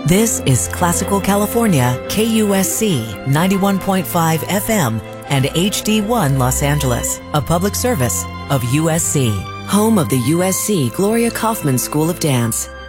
This is Classical California, KUSC 91.5 FM and HD1 Los Angeles, a public service of USC, home of the USC Gloria Kaufman School of Dance.